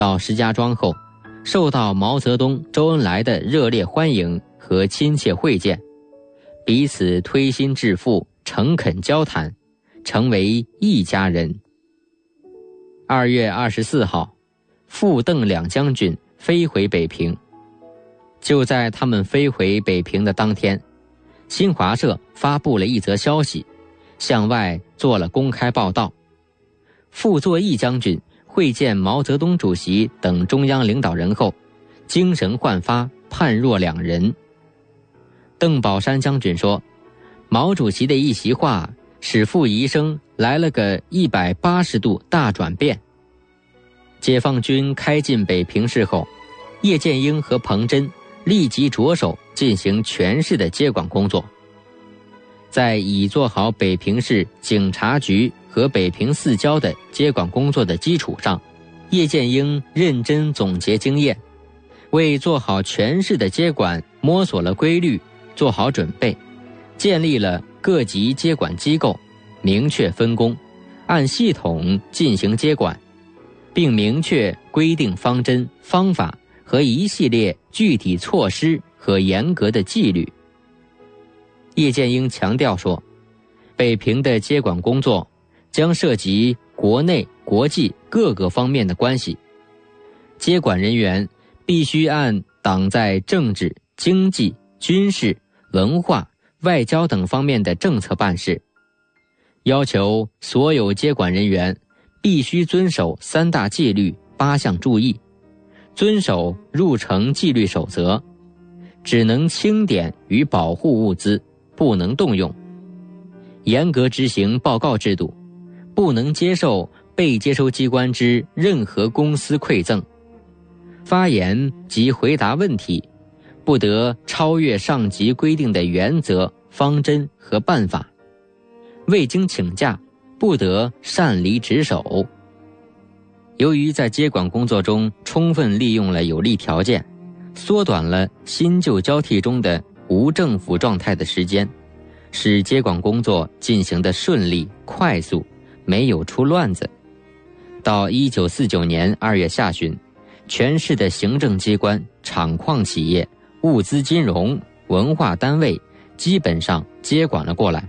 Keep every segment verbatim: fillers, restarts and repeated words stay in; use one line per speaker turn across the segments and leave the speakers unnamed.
到石家庄后，受到毛泽东、周恩来的热烈欢迎和亲切会见，彼此推心置腹，诚恳交谈，成为一家人。二月二十四号，傅邓两将军飞回北平。就在他们飞回北平的当天，新华社发布了一则消息，向外做了公开报道。傅作义将军会见毛泽东主席等中央领导人后，精神焕发，判若两人。邓宝山将军说，毛主席的一席话使傅遗生来了个一百八十度大转变。解放军开进北平市后，叶剑英和彭真立即着手进行全市的接管工作。在已做好北平市警察局和北平四郊的接管工作的基础上，叶剑英认真总结经验，为做好全市的接管摸索了规律，做好准备，建立了各级接管机构，明确分工，按系统进行接管，并明确规定方针、方法和一系列具体措施和严格的纪律。叶剑英强调说，北平的接管工作将涉及国内、国际各个方面的关系，接管人员必须按党在政治、经济、军事、文化、外交等方面的政策办事，要求所有接管人员必须遵守三大纪律、八项注意，遵守入城纪律守则，只能清点与保护物资，不能动用，严格执行报告制度，不能接受被接收机关之任何公私馈赠，发言及回答问题不得超越上级规定的原则、方针和办法，未经请假不得擅离职守。由于在接管工作中充分利用了有利条件，缩短了新旧交替中的无政府状态的时间，使接管工作进行得顺利快速，没有出乱子。到一九四九年二月下旬，全市的行政机关、厂矿企业、物资金融、文化单位基本上接管了过来。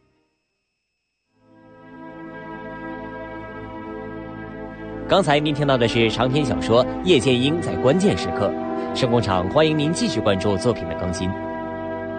刚才您听到的是长篇小说《叶剑英在关键时刻》。声工厂欢迎您继续关注作品的更新。